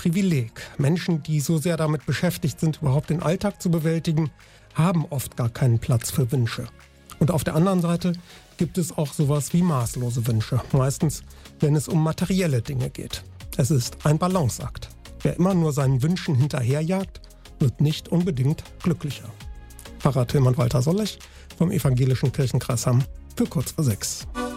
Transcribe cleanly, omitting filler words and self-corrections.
Privileg. Menschen, die so sehr damit beschäftigt sind, überhaupt den Alltag zu bewältigen, haben oft gar keinen Platz für Wünsche. Und auf der anderen Seite gibt es auch sowas wie maßlose Wünsche. Meistens, wenn es um materielle Dinge geht. Es ist ein Balanceakt. Wer immer nur seinen Wünschen hinterherjagt, wird nicht unbedingt glücklicher. Pfarrer Tilman Walter Sollech vom Evangelischen Kirchenkreis Hamm für Kurz vor 6.